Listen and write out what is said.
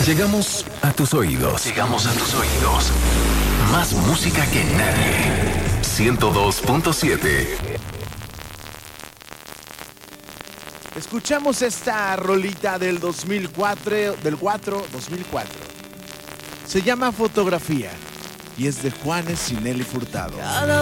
Llegamos a tus oídos. Llegamos a tus oídos. Más música que nadie. 102.7. Escuchamos esta rolita del 2004. Se llama Fotografía y es de Juanes y Nelly Furtado. Cada